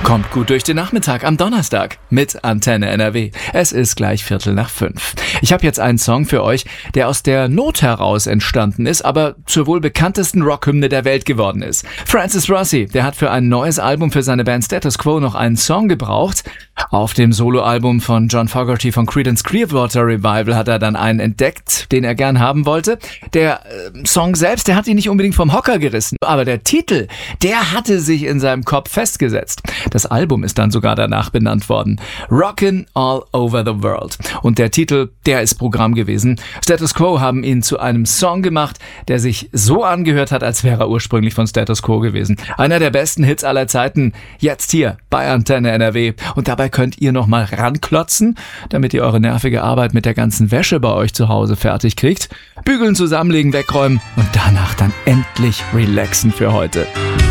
Kommt gut durch den Nachmittag am Donnerstag mit Antenne NRW. Es ist gleich 4:45. Ich habe jetzt einen Song für euch, der aus der Not heraus entstanden ist, aber zur wohl bekanntesten Rockhymne der Welt geworden ist. Francis Rossi, der hat für ein neues Album für seine Band Status Quo noch einen Song gebraucht. Auf dem Soloalbum von John Fogerty von Creedence Clearwater Revival hat er dann einen entdeckt, den er gern haben wollte. Der Song selbst, der hat ihn nicht unbedingt vom Hocker gerissen, aber der Titel, der hatte sich in seinem Kopf festgesetzt. Das Album ist dann sogar danach benannt worden. Rockin' All Over the World. Und der Titel, der ist Programm gewesen. Status Quo haben ihn zu einem Song gemacht, der sich so angehört hat, als wäre er ursprünglich von Status Quo gewesen. Einer der besten Hits aller Zeiten, jetzt hier bei Antenne NRW. Und dabei könnt ihr nochmal ranklotzen, damit ihr eure nervige Arbeit mit der ganzen Wäsche bei euch zu Hause fertig kriegt. Bügeln, zusammenlegen, wegräumen und danach dann endlich relaxen für heute.